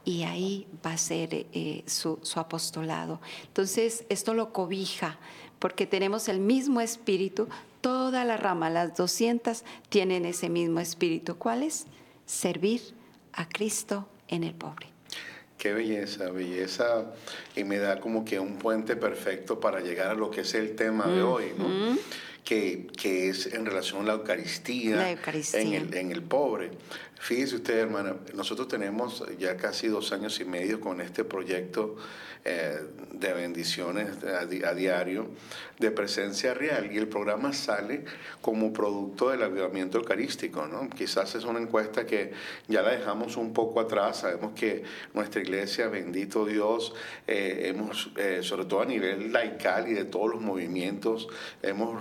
y ahí va a ser su apostolado. Entonces, esto lo cobija, porque tenemos el mismo espíritu, toda la rama, las 200 tienen ese mismo espíritu. ¿Cuál es? Servir a Cristo en el pobre. Qué belleza, belleza, y me da como que un puente perfecto para llegar a lo que es el tema de hoy, ¿no? Que es en relación a la Eucaristía, en el pobre. Fíjese usted, hermana, nosotros tenemos ya casi 2 años y medio con este proyecto de bendiciones a diario, de presencia real, y el programa sale como producto del avivamiento eucarístico, ¿no? Quizás es una encuesta que ya la dejamos un poco atrás. Sabemos que nuestra iglesia, bendito Dios, hemos, sobre todo a nivel laical y de todos los movimientos, hemos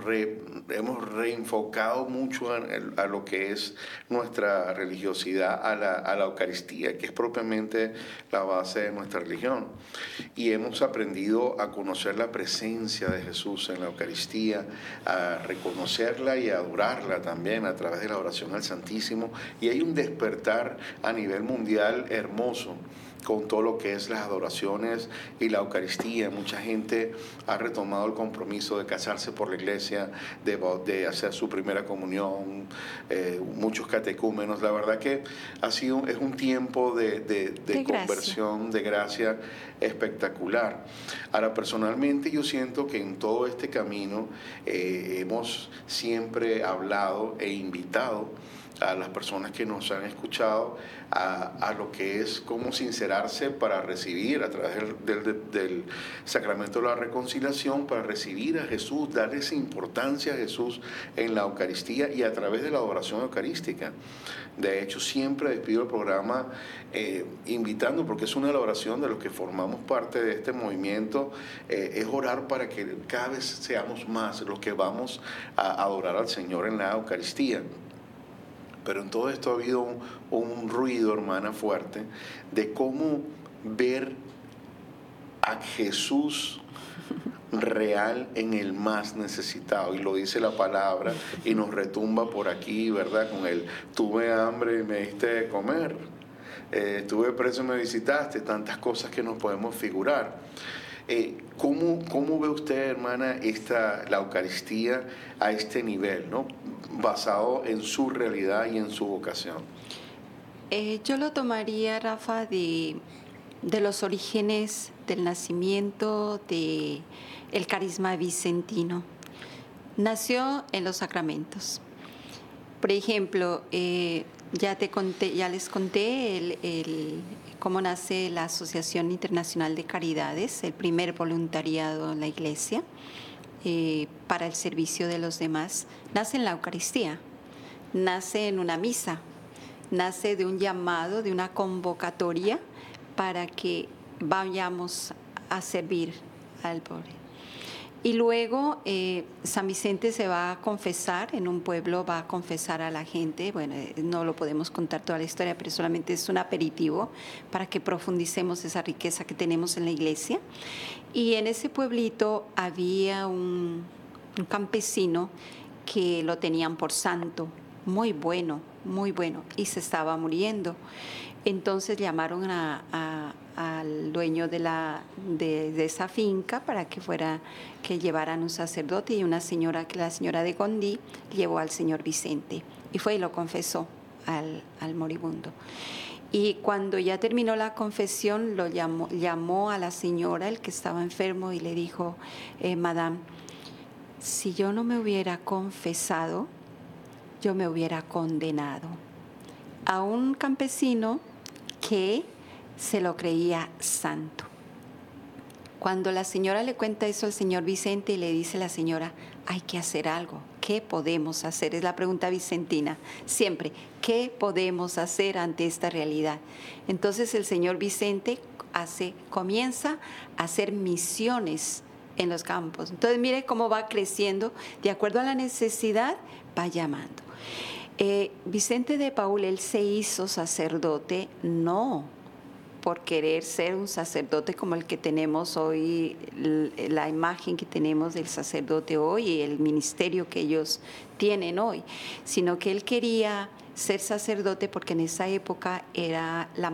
reenfocado mucho a lo que es nuestra religiosidad, a la Eucaristía, que es propiamente la base de nuestra religión. Y hemos aprendido a conocer la presencia de Jesús en la Eucaristía, a reconocerla y a adorarla también a través de la oración al Santísimo. Y hay un despertar a nivel mundial hermoso con todo lo que es las adoraciones y la Eucaristía. Mucha gente ha retomado el compromiso de casarse por la iglesia, de hacer su primera comunión, muchos catecúmenos. La verdad que es un tiempo de conversión, de gracia espectacular. Ahora, personalmente yo siento que en todo este camino hemos siempre hablado e invitado a las personas que nos han escuchado a lo que es cómo sincerarse para recibir a través del sacramento de la reconciliación, para recibir a Jesús, darle esa importancia a Jesús en la Eucaristía y a través de la adoración eucarística. De hecho, siempre despido el programa invitando, porque es una oración de los que formamos parte de este movimiento, es orar para que cada vez seamos más los que vamos a adorar al Señor en la Eucaristía. Pero en todo esto ha habido un ruido, hermana, fuerte, de cómo ver a Jesús real en el más necesitado. Y lo dice la palabra y nos retumba por aquí, ¿verdad? Con el tuve hambre y me diste de comer. Estuve preso y me visitaste. Tantas cosas que nos podemos figurar. ¿Cómo ve usted, hermana, la Eucaristía a este nivel, ¿no? Basado en su realidad y en su vocación? Yo lo tomaría, Rafa, de los orígenes del nacimiento del carisma vicentino. Nació en los sacramentos. Por ejemplo, ya les conté cómo nace la Asociación Internacional de Caridades, el primer voluntariado en la Iglesia para el servicio de los demás. Nace en la Eucaristía, nace en una misa, nace de un llamado, de una convocatoria para que vayamos a servir al pobre. Y luego San Vicente se va a confesar, en un pueblo va a confesar a la gente. Bueno, no lo podemos contar toda la historia, pero solamente es un aperitivo para que profundicemos esa riqueza que tenemos en la iglesia. Y en ese pueblito había un campesino que lo tenían por santo, muy bueno, y se estaba muriendo. Entonces llamaron al dueño de esa finca para que llevaran un sacerdote, y la señora de Gondí llevó al señor Vicente y fue y lo confesó al moribundo. Y cuando ya terminó la confesión, llamó a la señora, el que estaba enfermo, y le dijo: Madame, si yo no me hubiera confesado, yo me hubiera condenado. A un campesino que se lo creía santo. Cuando la señora le cuenta eso al señor Vicente, y le dice la señora: hay que hacer algo. ¿Qué podemos hacer? Es la pregunta vicentina, siempre. ¿Qué podemos hacer ante esta realidad? Entonces el señor Vicente comienza a hacer misiones en los campos. Entonces mire cómo va creciendo, de acuerdo a la necesidad, va llamando. Vicente de Paúl, él se hizo sacerdote, no por querer ser un sacerdote como el que tenemos hoy, la imagen que tenemos del sacerdote hoy y el ministerio que ellos tienen hoy, sino que él quería ser sacerdote porque en esa época era la